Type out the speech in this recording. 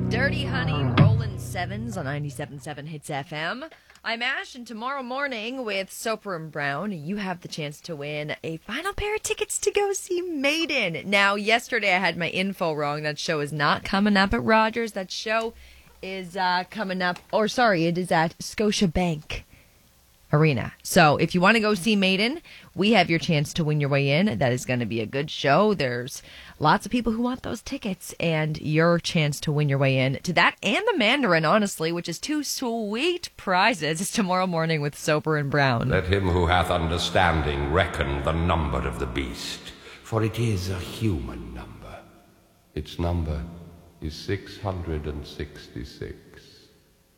Dirty Honey, Rollin' Sevens on 97.7 Hits FM. I'm Ash, and tomorrow morning with Soper and Brown, you have the chance to win a final pair of tickets to go see Maiden. Now, yesterday I had my info wrong. That show is not coming up at Rogers. That show is coming up, it is at Scotiabank Arena. So if you want to go see Maiden, we have your chance to win your way in. That is going to be a good show. There's lots of people who want those tickets, and your chance to win your way in to that and the Mandarin, honestly, which is two sweet prizes. It's tomorrow morning with Soper and Brown. Let him who hath understanding reckon the number of the beast, for it is a human number. Its number is 666.